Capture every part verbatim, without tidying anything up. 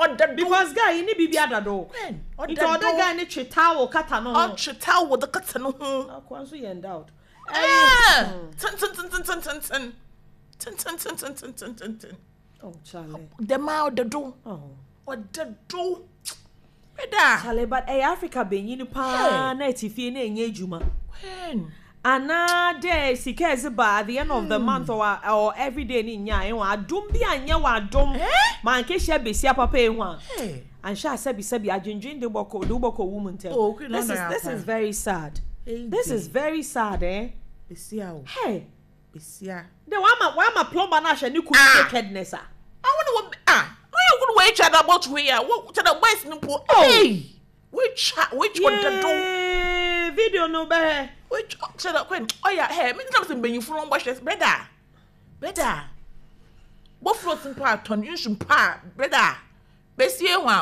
Oda because guy you need bibi adado. Into other guy need towel kata no. Oh, towel the kata no. Akwanso you endowed. Ah, ten ten ten ten ten ten ten ten ten ten ten ten ten ten ten. Oh, Charlie. The mouth the do. Oh, what the do? Brother. Charlie, but hey, Africa be you pa na tifie na enye juma. When? Ana de sikeze ba at the end of the month or or every day ni nya e wa adum bi anya wa adum. Man ke hye besia papa e ho a. And sha sabi sabi adwendwen de boko de boko woman tell. Oh, this is this is very sad. This is very sad, eh? Besia o. Hey, besia. The one ma one ma plumber na hye ni ku nakedness ah. I wonder what ah. Why you good way chat about here? What to the west no po. Hey. Which which one the do? Video no be. Which said that when oh yeah, hey, me something ben you from watch this brother. Brother. What floating part ton you should pa brother. Besia one.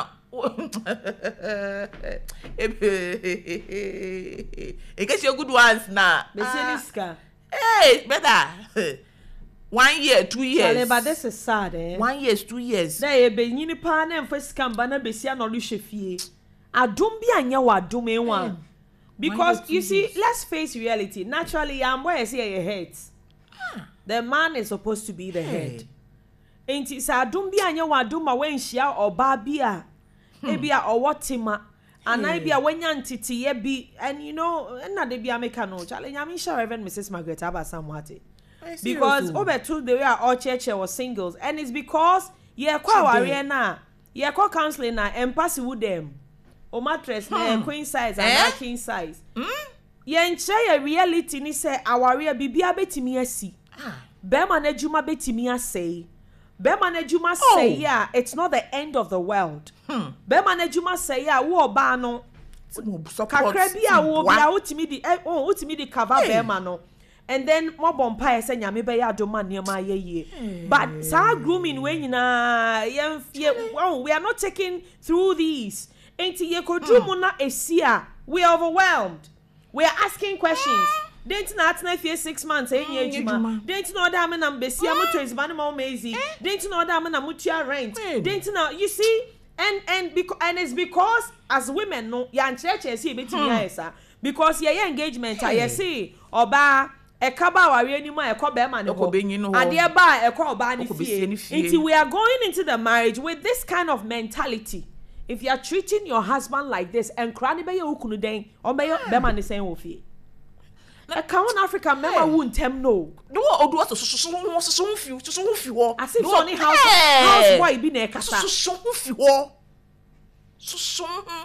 I guess you're good ones now. Besia hey, brother. One year, two years. Charlie, but this is sad, eh? One year, two years. There be ni pa na first scam ba na besia no lu hwefie. Adum bi anya wa adum enwa. Because you see, let's face reality. Naturally, I'm where I say your head. The man is supposed to be the head. Ain't it sa adum bi anya wa adum ma wen hia oba bi a. Ebia owotima. Ana bia wanya ntitiye bi and you know, na de bia make no. Charlie, nyame sure Reverend Missus Margaret Abasamwate. Because over two the way all church was singles and it's because yeah kwa warrior na yeah kwa counseling na empathy with them o mattress na queen size and king size yeah nche reality ni say warrior bibia betimi asi be man adwuma betimi asay be man adwuma say yeah it's not the end of the world be man adwuma say yeah wo ba no kakra bia wo bia utimi di oh utimi di cover be man no. And then more bompire say nyame be ya adoma niema ye but sa grooming we nyina we are not taking through these enti ye kodrumu na esia we are overwhelmed we are asking questions didn't na atna fie six months enye adwuma didn't know that me na besia mo trace ban ma mezi didn't know that me na mutua rent didn't know you see and and because and it's because as women no ya ncheche see betimi esa because ye engagement I see oba ekaba wari animo ekoba ma ne ho ade ba ekoba ne fie until we are going into the marriage with this kind of mentality. If you are treating your husband like this and krani be your ukunu den o be be ma ne sen wo fie e ka won Africa member wu ntem no no odu so so so so fie so so fie ho as if only house house boy bi na e kasa so so fie ho so so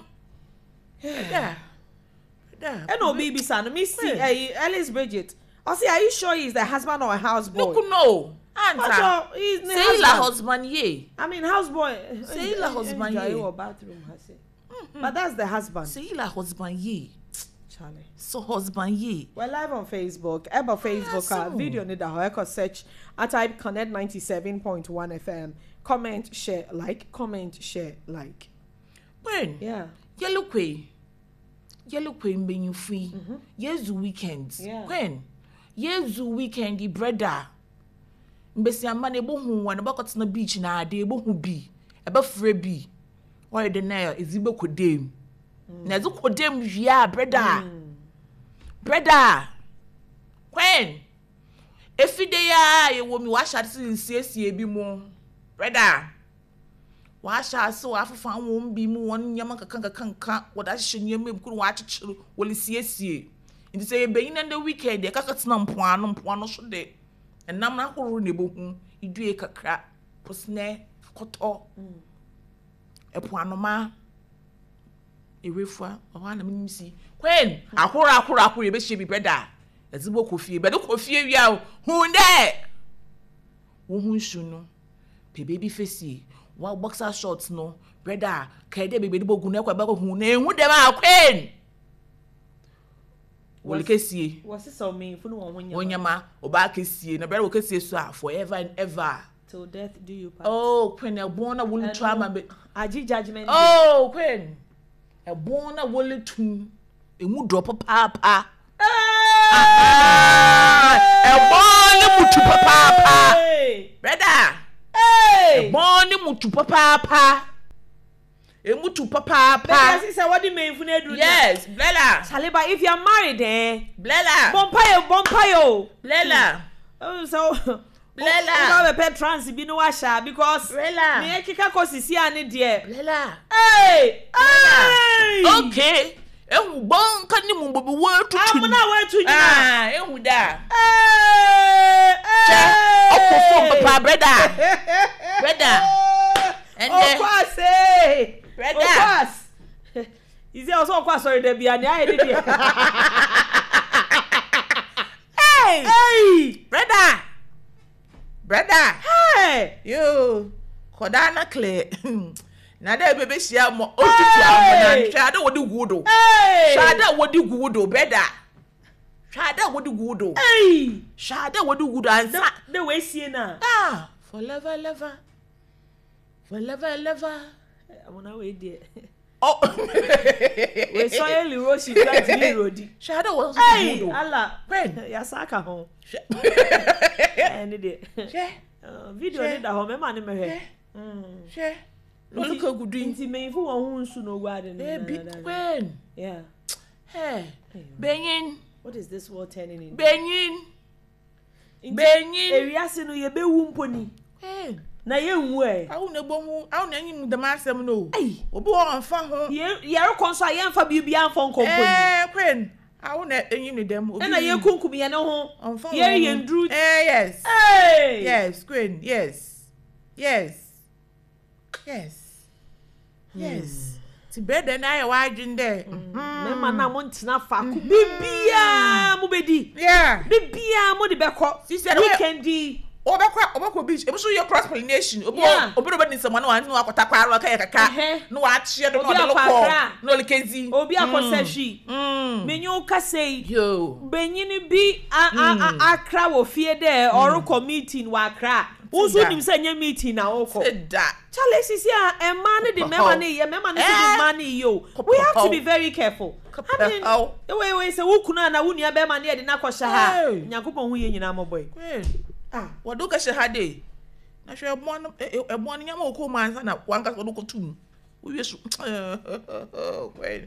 yeah yeah and no baby son me see Alice Bridget I say, are you sure he's the husband or a houseboy? Look, no. Answer. He's the say la husband, ye. I mean, houseboy. Say la husband, ye. Or bathroom, I say. But that's the husband. Say la husband, ye. Charlie. So husband, ye. We're live on Facebook. Ever Facebook, ah, so. Video need a record search. I type Connect ninety-seven point one F M. Comment, share, like. Comment, share, like. When? Yeah. Yellow quay. Yellow quay being free. Yes, weekends. Yeah. When? Yezu weekend the brother mbesi amane bo hu wan ba kotena beach na ade bo hu bi e ba free bi why the na ezibe kodem na ezu kodem wia brother brother when efide ya ye wo mi wa sha siesie bi mo brother wa sha so afafa wo mbi mu won nyama kankan kankan wo da hye nyama bi wa chichiru wo le siesie. It say being in the weekend, the cacatnam puanum puano so de, and namna huru nebohum, you do a cacra, posne, coto, a puanoma, a refa, or one of them see. When a hora hora hurry, but she be better. As a book of fear, but look of fear, yow, who there? Woman should know, pay baby facey, while boxer shorts no, brother, can they be the book who who name would them out, Queen? Wole kesie was it so mean for no one wonyama oba kesie na brother wo kesie so forever and ever till death do you part. Oh queen e born na wole trauma be agi judgment oh queen e born na wole tu emu drop papa ah e born ni mutu papa brother eh e born ni mutu papa tutu papa But I say what the main for do. Yes, Blela. Charlie, but if you're married, eh? Blela. Bompayo, Bompayo. Blela. Oh, so Blela. have a pet trans be no washer because Blela. Me kika kosi si ani dear. Blela. Hey! Hey! Okay. Ehu bon kan ni mumbo bi wo tutu. I'm not where to you. Ah, ehu da. Hey! Hey! Okofo papa brother. Brother. And of course, eh. Brother. Of course. Is there also of course sorry there be an I did. Hey! Hey! Brother. Brother. Hey! Yo. Kodana clear. Na da bebe shia mo otutu amona shada wodi gudo. Hey! Shada wodi gudo brother. Shada wodi gudo. Hey! Shada wodi gudo ansa. The way see na. Ah, forever lever. Forever lever. I'm on way there. Oh. We saw Eli Roshi plant ni rodi. Shada was Hey! gudo. Allah. When? Ya saka ho. Any day. She. Video ni da ho me ma ni me he. Mm. She. Look how good doing. Inti me fu won hu nsu no guade Eh, big when. Yeah. Hey. Benyin. What is this world turning into? Benyin. Benyin. Eriase no ye be wu mponi. Hey. Na ye nwu e. Awu na bomu, awu na nyim dem asem no. Hey. Obi won fa ho. Ye ye rekonso ye mfa bi bi amfo nkomponi. Eh, Queen. Awu na enyim ni dem. E na ye kunkum ye ne ho. Ye ye ndru. Eh, yes. Hey. Yes, Queen. Yes. Yes. Yes. Yes. Ti brother na ye wadwin there. Me ma na mo ntina fa ku bibia mo bedi. Yeah. Bibia mo de beko. Sister, Weekendi. Obekwa obekwa beach. Ebuso your cross pollination. Obo Yeah. obi obi ni someone no anu akota kwa aro kaya kaka. Uh-huh. No wa chie do no Obi de akwa lokọ. Accra. No lekezi. Obi akosehwi. Mm. Menyo kasei. Yo. Benyini bi a a akra wo fie there or meeting wa akra. Usu nim say nya meeting na okọ. That. Charlie sisi a e man de mema ne ye mema ne say man yo. We have to be very careful. I mean, Oh. the way we say wo kunu na wo nua be ma ne ye de na kwahya ha. Hey. Nyakopon hu ye nyina mo boy. Queen. Ah, wadu ka she hade. Na hwe ebo no ebo no nyama okọ mansa na wanka so do kotum. We yesu. Queen.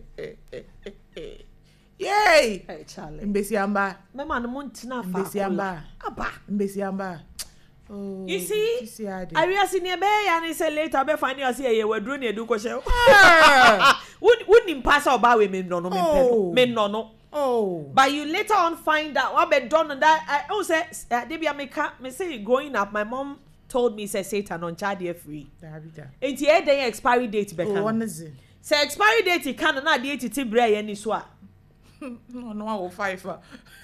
Yay! Hey Charlie. Mbesi amba. Mema no mo ntina fa. Mbesi amba. Aba. Mbesi amba. Oh. You see, Sisi ade. I realize in your bay and say later, be find you say you were doing a do question. Ah. Would wouldn't pass out by women, no, no, Oh. men, no, no. Oh. But you later on find out what be done on that. I oh say, uh, Debbie, I me say growing up, my mom told me say Satan on child free. Davida. It's here day expiry date be Oh, can. one is it? Say expiry date it can na date ti bre ye ni so a. No, no, I will fight for.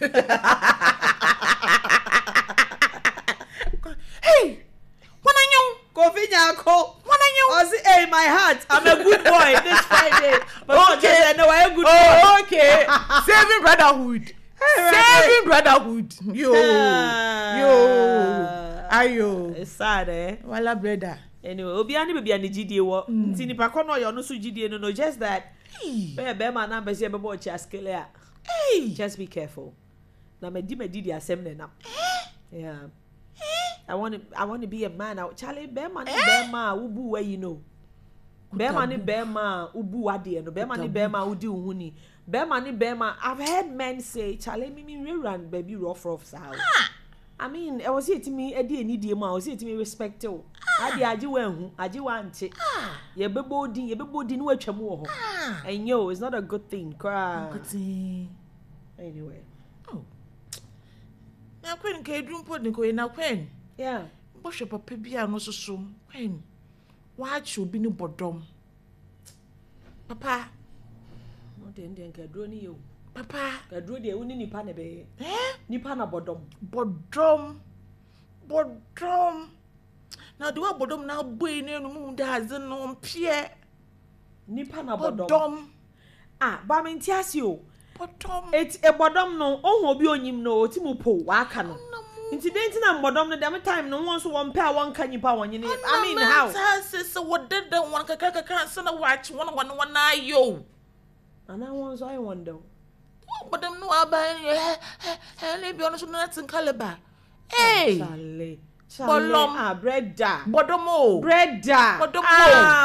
Hey, what are you? Kofi Nyako. What are you? I say, hey, my heart, I'm a good boy this Friday. But Okay. okay, no, I'm a good boy. Oh, okay. Saving brotherhood. Hey, Saving brotherhood. Yo, Ah. yo, ayo. It's sad, eh? Wala brother. Anyway, obi ani baby ani G D A wo. Nti nipa ko no yo no so G D A no no just that. Hey, Be be ma na be se be bo cha scale a. hey. Just be careful. Na me di me di di asem na na. Yeah. I want to I want to be a man out. Charlie be man ni be ma ubu where you know. Be man ni be ma ubu ade no. Be man ni be ma udi hu ni. Be man ni be ma I've heard men say Charlie me me run baby rough rough sound. I mean, I was here to me a day need I was here to me respect you. I di aji wen aji wante. Ye bebo din, ye bebo din we twam wo ho. And yo, it's not a good thing. Cry. Anyway. Oh. Na Queen ka edum po ni ko na Queen. Yeah. Bo hwe papa bia no soso. Queen. Wa achi obi ni bodom. Papa. No den den ka dro ni yo. Papa. Ka dro de woni nipa na be. Eh? Nipa na bodom. Bodom. Bodom. Na de wa bodom na boy ni enu mu da aze no mpie. Nipa na bodom. Bodom. Ah, ba me ntiase o. Bodom. Et e bodom no, ohun obi onyim no, oti mu po wa aka no. Nti den tina bodom no dem time no won so won pe a won ka nipa won nyine. I mean how? Say what did the one kaka kaka say na watch one one one na yo. Ana won so I wonder. Bodom no aba eh eh le bi ono so na tin caliber. Hey. Chale. Bolom. Ah, bread da. Bodom o. Bread da. Bodom o. Ah, ba.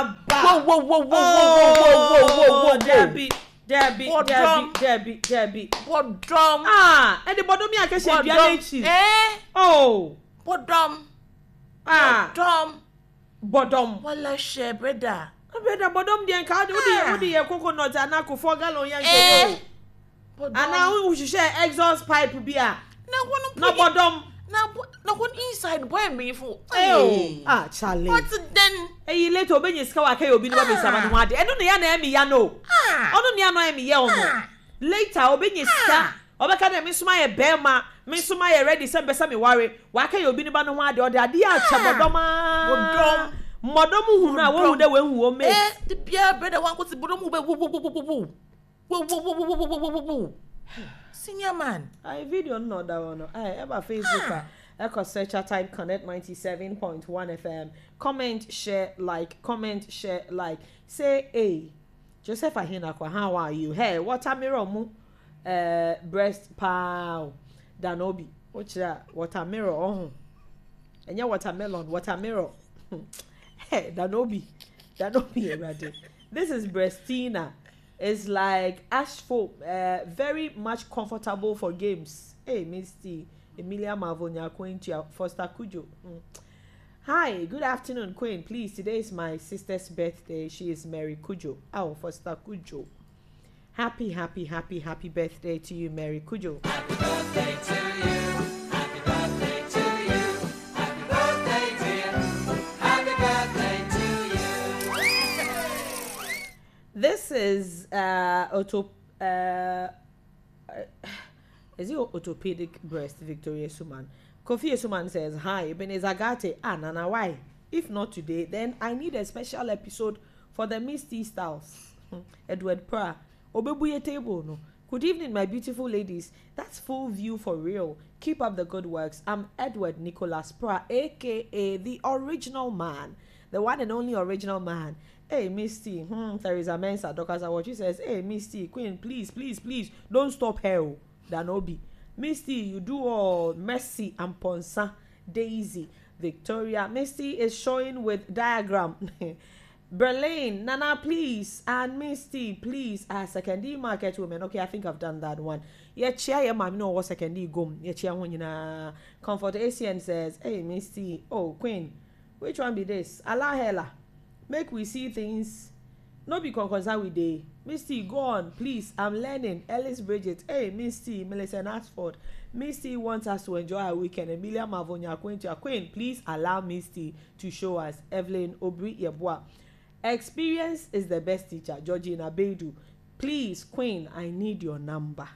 whoa, whoa, whoa, whoa, whoa, whoa, whoa, whoa, whoa, Debbie, Debbie, What Debbie, drum? Debbie, Debbie. What drum? Ah, and the bottom me I can say What be drum? an Eh? Oh, What drum? ah, Drum? bottom. Wala share, brother. Brother, bottom the encounter. What do you, what do you coconut and I four gallon young? Eh? And now we should share exhaust pipe beer. No one. No bottom. Now, no one inside. Why me for? Oh, ah, Charlie. What's it then? Hey, later obey your scout. I can't be no be someone who had. I don't know me. Ya know. Ah. I don't know me. Ya know. Later obey your scout. Obeka na me suma ye bema, me suma ye ready sem besa me worry. Wa ka ye obi ni ba no ho ade ode ade a che bodoma. Bodom. Modom hu na wo hu de we hu o me. Eh, the beer brother one kosi bodom wo wo wo wo wo wo. Wo wo wo wo wo wo wo wo. Senior man. I video no that one. I ever Facebook ah. Echo search type Connect ninety-seven point one F M. Comment, share, like, comment, share, like. Say, hey, Joseph Ahinakwa, how are you? Hey, what a mirror mu? Uh, breast pow. Danobi. What's that? Water mirror. Oh. And yeah, watermelon. Water mirror. Hey, Danobi. Danobi already. This is Breastina. It's like asphalt. Uh, very much comfortable for games. Hey, Misty. Emilia Mavonia, Queen Foster Kujo. Mm. Hi, good afternoon, Queen. Please, today is my sister's birthday. She is Mary Kujo. Oh, Foster Kujo. Happy, happy, happy, happy birthday to you, Mary Kujo. Happy birthday to you. Happy birthday to you. Happy birthday, dear. Happy birthday to you. This is uh, auto. Uh, uh, is it orthopedic breast, Victoria Suman? Kofi Suman says, hi, Ebenezer Gate. Ah, Nana, why? If not today, then I need a special episode for the Misty Styles. Edward Pra. Obebuye table, no. Good evening, my beautiful ladies. That's full view for real. Keep up the good works. I'm Edward Nicholas Pra, aka the original man. The one and only original man. Hey, Misty. Hmm, Theresa Mensa, Doctor Zawachi says, hey, Misty, Queen, please, please, please, don't stop her. Danobi. Misty, you do all. Mercy and Ponsa. Daisy. Victoria. Misty is showing with diagram. Berlin. Nana, please. And Misty, please. Ah, secondary market women. Okay, I think I've done that one. Yeah, chair, yeah, ma'am. No, what secondary gum. Yeah, chair, when you know. Comfort A C N says, hey, Misty. Oh, Queen. Which one be this? Allah hella. Make we see things. No be concerned with day. Misty, go on, please. I'm learning. Ellis Bridget. Hey, Misty, Melissa Ashford. Misty wants us to enjoy our weekend. Emilia Mavonia, Queen to Queen. Please allow Misty to show us. Evelyn Obri Yeboah. Experience is the best teacher. Georgina Beidou. Please, Queen, I need your number.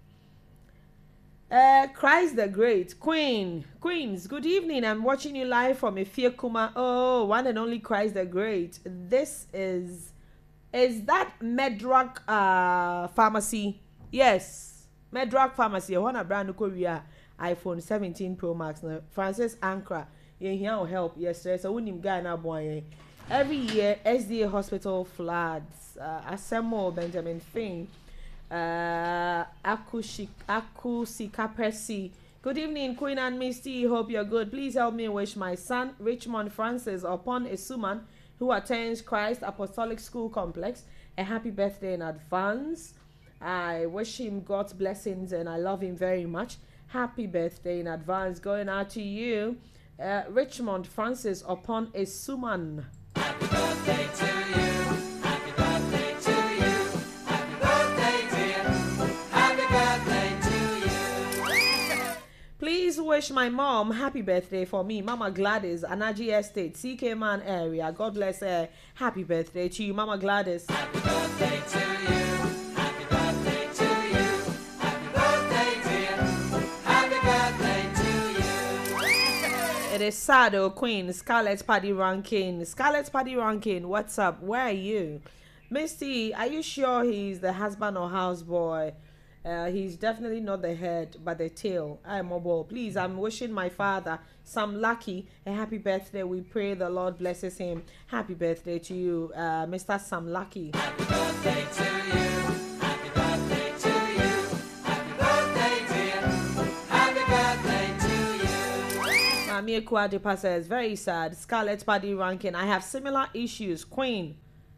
Uh, Christ the Great. Queen. Queens, good evening. I'm watching you live from Efie Kuma. Oh, one and only Christ the Great. This is... Is that Medrock uh, Pharmacy? Yes. Medrock Pharmacy. I want a brand new Korea iPhone seventeen Pro Max. Now, Francis Ankra. Yeah, here will help. Yes, sir. So, we need guy now, boy. Every year, S D A Hospital floods. Uh, Asemo Benjamin Finn. Uh, Akushik, Akusika Percy. Good evening, Queen and Misty. Hope you're good. Please help me wish my son, Richmond Francis, upon Isuman, who attends Christ Apostolic School Complex, a happy birthday in advance. I wish him God's blessings and I love him very much. Happy birthday in advance going out to you, uh, Richmond Francis, upon Isuman. Happy birthday to you. Happy birthday to you. Happy birthday, dear. Happy birthday to you. Please wish my mom happy birthday for me, Mama Gladys, Anaji Estate, C K Man area. God bless her. Happy birthday to you, Mama Gladys. Happy birthday to you. Happy birthday to you. Happy birthday, dear. Happy birthday to you. It is sad, oh Queen, Scarlett Paddy Rankin. Scarlett Paddy Rankin, what's up? Where are you? Misty, are you sure he's the husband or houseboy? Uh, he's definitely not the head, but the tail. I'm mobile. Please, I'm wishing my father, Sam Lucky, a happy birthday. We pray the Lord blesses him. Happy birthday to you, uh, Mister Sam Lucky. Happy birthday to you. Happy birthday to you. Happy birthday, dear. Happy birthday to you. Mami Ekuadepa says, very sad. Scarlett Paddy Rankin, I have similar issues. Queen,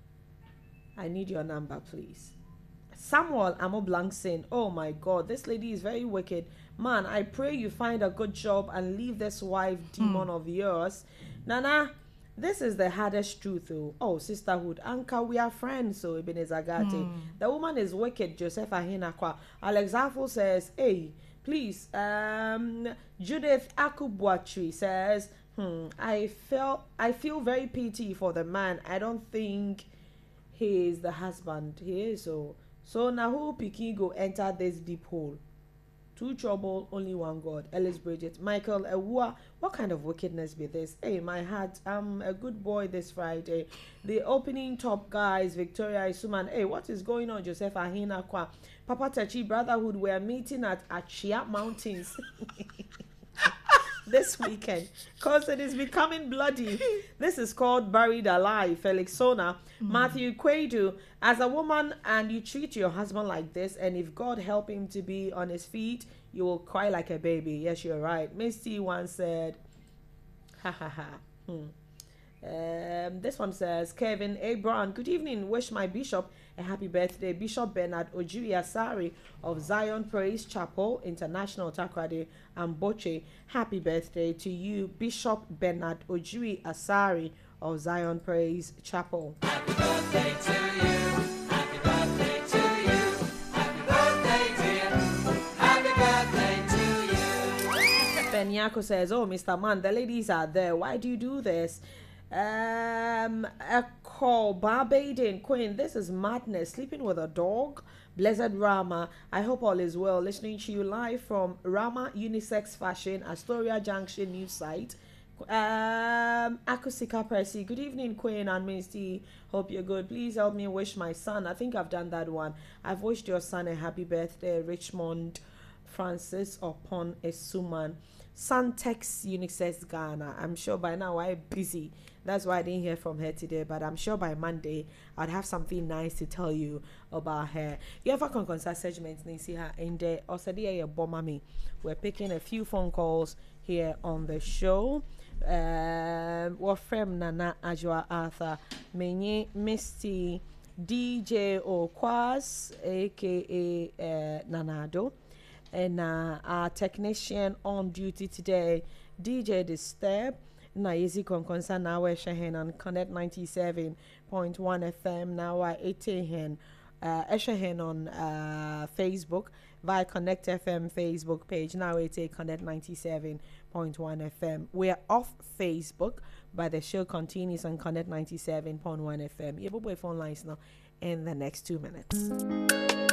I need your number, please. Samuel Amo Blankson. Oh my God, this lady is very wicked. Man, I pray you find a good job and leave this wife demon of yours. Nana, this is the hardest truth, though. Oh, sisterhood. Anka, we are friends, so Ibn Zagate. The woman is wicked, Joseph Ahinakwa. Alex Affle says, hey, please. Um, Judith Akubwatri says, hmm, I felt I feel very pity for the man. I don't think he is the husband. He is so. So now who pikin go enter this deep hole? Two trouble, only one God. Ellis Bridget. Michael Ewua. What kind of wickedness be this? Hey, my heart. I'm a good boy this Friday. The opening top guys, Victoria Isuman. Hey, what is going on, Joseph Ahina Kwa? Papa Tachi Brotherhood. We are meeting at Achia Mountains this weekend because it is becoming bloody. This is called Buried Alive. Felix Sona. Matthew Kwedu. As a woman and you treat your husband like this, and if God help him to be on his feet, you will cry like a baby. Yes, you're right. Misty once said, ha ha ha. Hmm. Um, this one says, Kevin A. Brown, good evening. Wish my bishop a happy birthday. Bishop Bernard Ojiri Asari of Zion Praise Chapel International, Takrade and Boche. Happy birthday to you, Bishop Bernard Ojiri Asari of Zion Praise Chapel. Happy birthday to you. Happy birthday to you. Happy birthday, dear. Happy birthday to you. Ben Yako says, oh, Mister Man, the ladies are there. Why do you do this? Um, a call, Barbaden Queen. This is madness. Sleeping with a dog. Blessed Rama. I hope all is well. Listening to you live from Rama Unisex Fashion, Astoria Junction news site. Um, Akusika Percy. Good evening, Queen and Misty. Hope you're good. Please help me wish my son. I think I've done that one. I've wished your son a happy birthday, Richmond Francis upon Esuman. Santex Unisex Ghana. I'm sure by now I'm busy. That's why I didn't hear from her today. But I'm sure by Monday I'd have something nice to tell you about her. You ever can concert segments and see her in there? Also, dear Bomami. We're picking a few phone calls here on the show. Um, we're from Nana Ajwa Arthur, Menye Misty, D J Okwaz, aka uh, Nanado. And uh, our technician on duty today, D J Disturb. Na easy concern now we're sharing on Connect ninety-seven point one F M now at eight hen. Uh, Eshahen on uh, Facebook via Connect F M Facebook page. Now it's a Connect ninety-seven point one F M. We're off Facebook, but the show continues on Connect ninety-seven point one F M. You have phone lines now in the next two minutes.